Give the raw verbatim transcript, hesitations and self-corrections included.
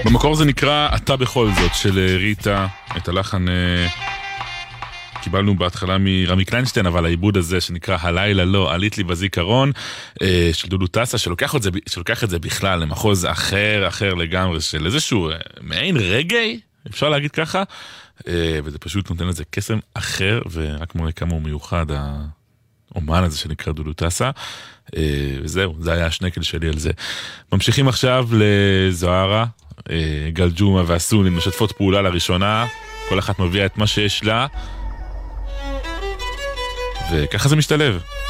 במקור זה נקרא אתה בכל זאת של ריטה, את הלחן קיבלנו בהתחלה מרמי קליינשטיין, אבל העיבוד הזה שנקרא הלילה לא, עלית לי בזיכרון, של דודו טסה, שלוקח את זה, שלוקח את זה בכלל למחוז אחר, אחר לגמרי, של איזשהו מעין רגעי, אפשר להגיד ככה, וזה פשוט נותן לזה קסם אחר, ורק מראה כמה הוא מיוחד, האומן הזה שנקרא דודו טסה, וזהו, זה היה השנקל שלי על זה. ממשיכים עכשיו לזוהרה, גלג'ומה והסונים, משתפות פעולה לראשונה, כל אחת מביאה את מה שיש לה, וככה זה משתלב.